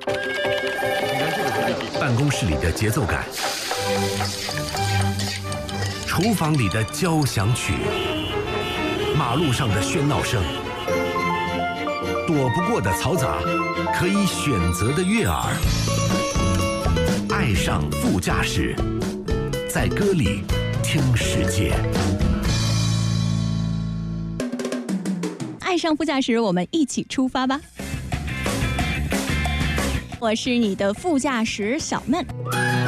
办公室里的节奏感，厨房里的交响曲，马路上的喧闹声，躲不过的嘈杂，可以选择的悦耳。爱上副驾驶，在歌里听世界。 爱上副驾驶，我们一起出发吧！我是你的副驾驶小曼。